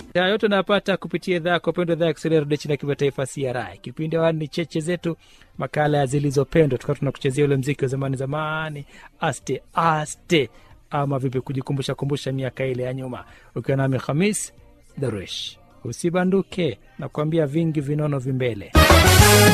Ya yote napata kupitia idhaa kwa pendo idhaa ya Kiswahili Radio na kimataifa CRI. Kipindi wani ni cheche zetu, makala ya zilizopendwa. Tukao tunakuchezea ule muziki wa zamani aste aste, ama vipi kujikumbusha miaka ile ya nyuma. Ukiwa nami Khamis Darush, usibanduke na kuambia vingi vinono vimbele.